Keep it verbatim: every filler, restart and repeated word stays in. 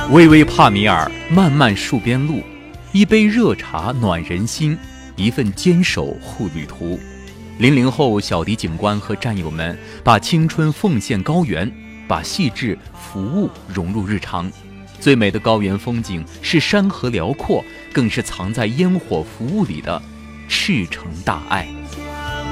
微微帕米尔，漫漫戍边路，一杯热茶暖人心，一份坚守护旅途。零零后小迪警官和战友们把青春奉献高原，把细致服务融入日常。最美的高原风景是山河辽阔，更是藏在烟火服务里的赤诚大爱。